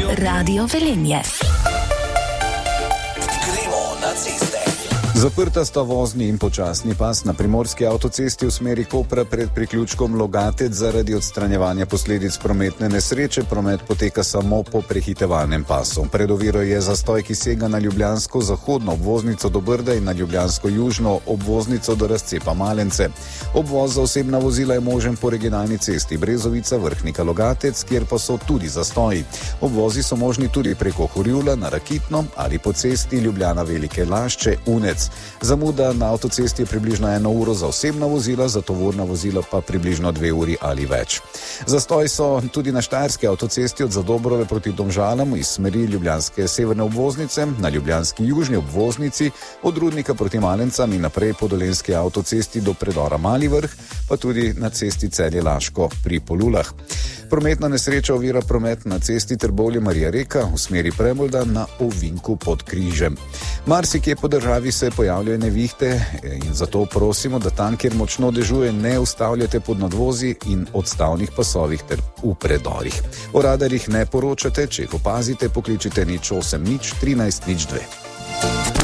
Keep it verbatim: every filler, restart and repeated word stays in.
Radio Velenje. Gremo na ceste. Zaprta sta vozni in počasni pas na primorski avtocesti v smeri Kopra pred priključkom Logatec zaradi odstranjevanja posledic prometne nesreče. Promet poteka samo po prehitevalnem pasu. Pred oviro je zastoj, ki sega na ljubljansko zahodno obvoznico do Brda in na ljubljansko južno obvoznico do razcepa Malence. Obvoz za osebna vozila je možen po regionalni cesti Brezovica, Vrhnika, Logatec, kjer pa so tudi zastoji. Obvozi so možni tudi preko Horjula na Rakitno ali po cesti Ljubljana Velike Lašče, Unec. Zamuda na avtocesti je približno eno uro za osebna vozila, za tovorna vozila pa približno dve uri ali več. Zastoji so tudi na štajerski avtocesti od Zadobrove proti Domžalam iz smeri ljubljanske severne obvoznice, na ljubljanski južni obvoznici od Rudnika proti Malencam in naprej po dolenski avtocesti do predora Mali Vrh, pa tudi na cesti Celje-Laško pri Polulah. Prometna nesreča ovira promet na cesti Trbovlje-Marija Reka v smeri Premolda na ovinku pod Križem. Marsikje po državi se pojavljajo nevihte in zato prosimo, da tam, kjer močno dežuje, ne ustavljate pod nadvozi in odstavnih pasovih ter v predorih. O radarjih ne poročate, če jih opazite, pokličite nič osem nič trinajst nič dve.